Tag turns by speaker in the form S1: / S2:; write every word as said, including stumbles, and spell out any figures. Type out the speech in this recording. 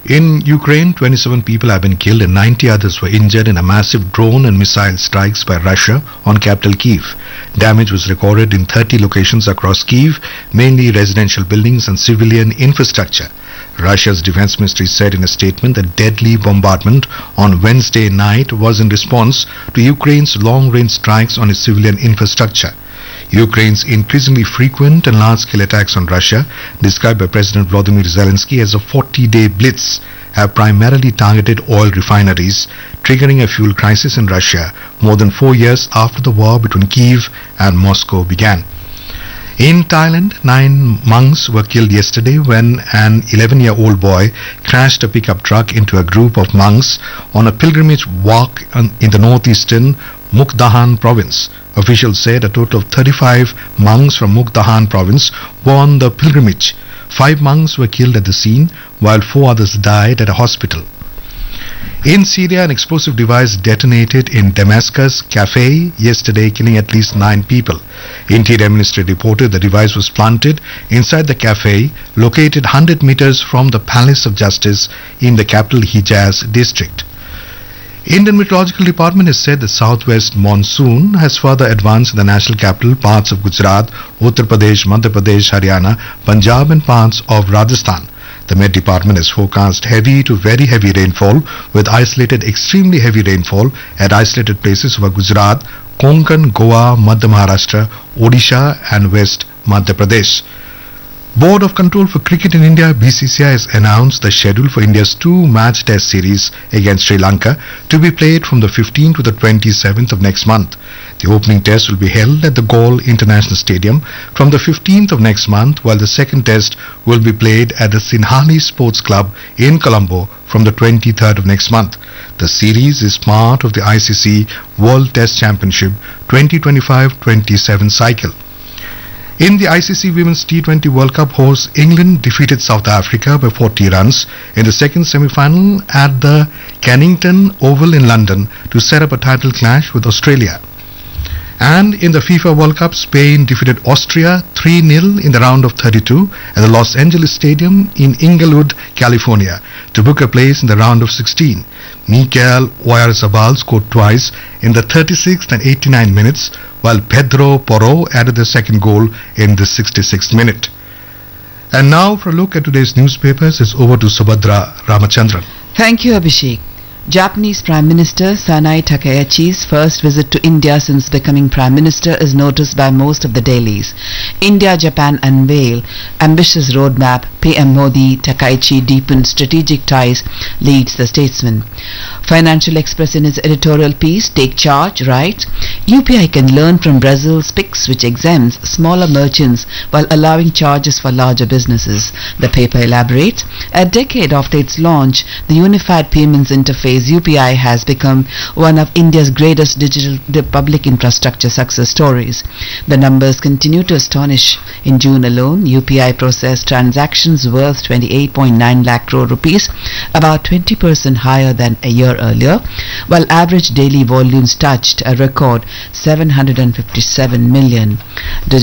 S1: In Ukraine, twenty-seven people have been killed and ninety others were injured in a massive drone and missile strikes by Russia on capital Kyiv. Damage was recorded in thirty locations across Kyiv, mainly residential buildings and civilian infrastructure. Russia's defense ministry said in a statement that deadly bombardment on Wednesday night was in response to Ukraine's long-range strikes on its civilian infrastructure. Ukraine's increasingly frequent and large-scale attacks on Russia, described by President Volodymyr Zelensky as a forty-day blitz, have primarily targeted oil refineries, triggering a fuel crisis in Russia more than four years after the war between Kyiv and Moscow began. In Thailand, nine monks were killed yesterday when an eleven-year-old boy crashed a pickup truck into a group of monks on a pilgrimage walk in the northeastern Mukdahan province. Officials said a total of thirty-five monks from Mukdahan province were on the pilgrimage. Five monks were killed at the scene, while four others died at a hospital. In Syria, an explosive device detonated in Damascus cafe yesterday, killing at least nine people. Interior Ministry reported the device was planted inside the cafe, located one hundred meters from the Palace of Justice in the capital Hijaz district. Indian Meteorological Department has said the southwest monsoon has further advanced in the national capital, parts of Gujarat, Uttar Pradesh, Madhya Pradesh, Haryana, Punjab and parts of Rajasthan. The Met Department has forecast heavy to very heavy rainfall with isolated extremely heavy rainfall at isolated places over Gujarat, Konkan, Goa, Madhya Maharashtra, Odisha and West Madhya Pradesh. Board of Control for Cricket in India, B C C I, has announced the schedule for India's two-match test series against Sri Lanka to be played from the fifteenth to the twenty-seventh of next month. The opening test will be held at the Galle International Stadium from the fifteenth of next month, while the second test will be played at the Sinhali Sports Club in Colombo from the twenty-third of next month. The series is part of the I C C World Test Championship twenty twenty-five twenty-seven cycle. In the I C C Women's T twenty World Cup host, England defeated South Africa by forty runs in the second semi-final at the Kennington Oval in London to set up a title clash with Australia. And in the FIFA World Cup, Spain defeated Austria three nil in the round of thirty-two at the Los Angeles Stadium in Inglewood, California to book a place in the round of sixteen. Mikel Oyarzabal scored twice in the thirty-sixth and eighty-ninth minutes, while Pedro Porro added the second goal in the sixty-sixth minute. And now for a look at today's newspapers, it's over to Subhadra Ramachandran.
S2: Thank you, Abhishek. Japanese Prime Minister Sanai Takayachi's first visit to India since becoming Prime Minister is noticed by most of the dailies. India-Japan unveil ambitious roadmap. P M Modi, Takaichi deepened strategic ties, leads the statesman. Financial Express in its editorial piece, Take Charge, writes, U P I can learn from Brazil's P I X, which exempts smaller merchants while allowing charges for larger businesses. The paper elaborates, a decade after its launch, the Unified Payments Interface U P I has become one of India's greatest digital public infrastructure success stories. The numbers continue to astonish. In June alone, U P I processed transactions worth twenty-eight point nine lakh crore rupees, about twenty percent higher than a year earlier, while average daily volumes touched a record seven hundred fifty-seven million.